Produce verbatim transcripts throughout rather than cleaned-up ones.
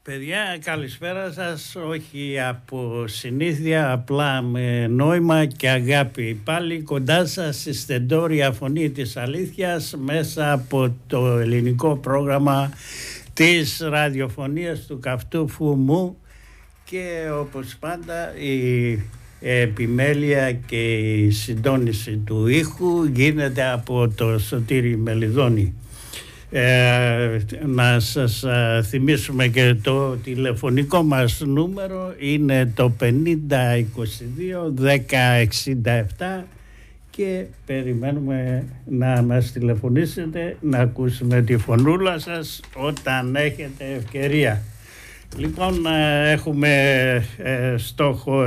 Παιδιά, καλησπέρα σας, όχι από συνήθεια, απλά με νόημα και αγάπη. Πάλι κοντά σας η στεντόρια φωνή της αλήθειας μέσα από το ελληνικό πρόγραμμα της ραδιοφωνίας του Καυτού Φουμού, και όπως πάντα η επιμέλεια και η συντόνιση του ήχου γίνεται από το Σωτήρη Μελιδόνη. Ε, να σας α, θυμίσουμε και το τηλεφωνικό μας νούμερο είναι το πενήντα είκοσι δύο δέκα εξήντα επτά και περιμένουμε να μας τηλεφωνήσετε, να ακούσουμε τη φωνούλα σας όταν έχετε ευκαιρία. Λοιπόν, έχουμε ε, στόχο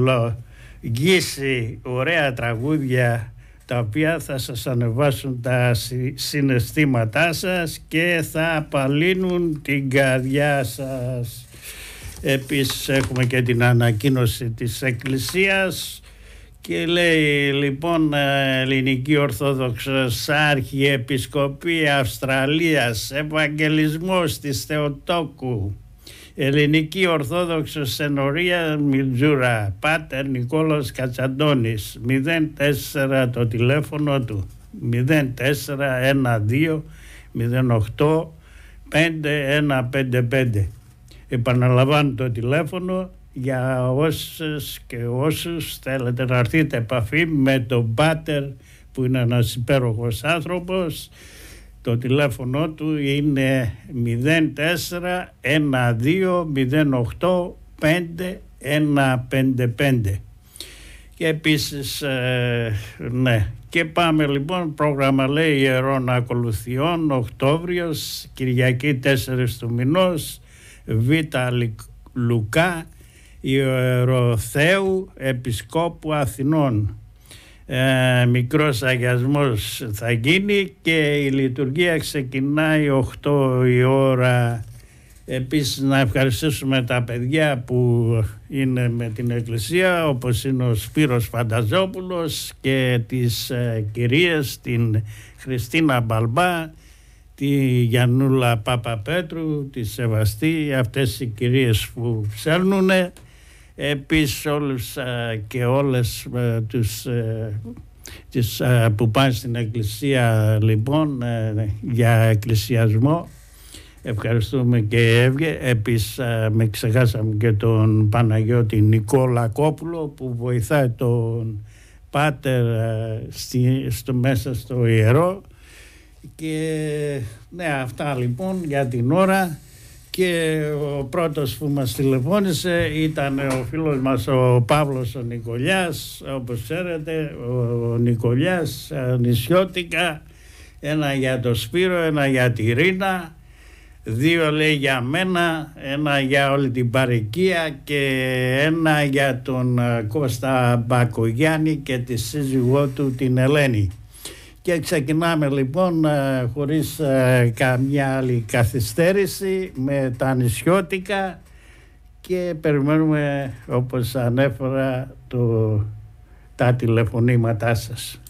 επιλογήσει ωραία τραγούδια τα οποία θα σας ανεβάσουν τα συναισθήματά σας και θα απαλύνουν την καρδιά σας. Επίσης έχουμε και την ανακοίνωση της Εκκλησίας και λέει λοιπόν Ελληνική Ορθόδοξος Αρχιεπισκοπή Αυστραλίας, Ευαγγελισμός της Θεοτόκου, Ελληνική Ορθόδοξος Ενορία Μιτζούρα, Πάτερ Νικόλαος Κατσαντώνης, μηδέν τέσσερα το τηλέφωνο του, μηδέν τέσσερα ένα δύο μηδέν οκτώ πέντε ένα πέντε πέντε. Επαναλαμβάνω το τηλέφωνο για όσους και όσους θέλετε να έρθετε επαφή με τον Πάτερ, που είναι ένας υπέροχος άνθρωπος. Το τηλέφωνο του είναι μηδέν τέσσερα ένα δύο μηδέν οκτώ πέντε ένα πέντε πέντε. Και επίσης ε, ναι, και πάμε λοιπόν, πρόγραμμα λέει Ιερών Ακολουθιών, Οκτώβριος, Κυριακή τέσσερις του μηνός, Β Λουκά, Ιεροθέου Επισκόπου Αθηνών. Ε, μικρός αγιασμός θα γίνει και η λειτουργία ξεκινάει οκτώ η ώρα. Επίσης να ευχαριστήσουμε τα παιδιά που είναι με την Εκκλησία, όπως είναι ο Σπύρος Φανταζόπουλος και τις ε, κυρίες, την Χριστίνα Μπαλμπά, τη Γιαννούλα Παπαπέτρου, τη Σεβαστή, αυτές οι κυρίες που ψέρνουνε. Επίσης όλους και όλες τους τις, που πάνε στην εκκλησία λοιπόν για εκκλησιασμό, ευχαριστούμε και έβγε. Επίσης με ξεχάσαμε και τον Παναγιώτη Νικόλα Κόπουλο που βοηθάει τον Πάτερ στη, στο, μέσα στο ιερό. Και ναι, αυτά λοιπόν για την ώρα. Και ο πρώτος που μας τηλεφώνησε ήταν ο φίλος μας ο Παύλος ο Νικολιάς, όπως ξέρετε ο Νικολιάς νησιώτικα, ένα για το Σπύρο, ένα για τη Ρίνα, δύο λέει για μένα, ένα για όλη την παροικία και ένα για τον Κώστα Μπακογιάννη και τη σύζυγό του την Ελένη. Και ξεκινάμε λοιπόν χωρίς καμιά άλλη καθυστέρηση με τα νησιώτικα και περιμένουμε, όπως ανέφερα, το, τα τηλεφωνήματά σας.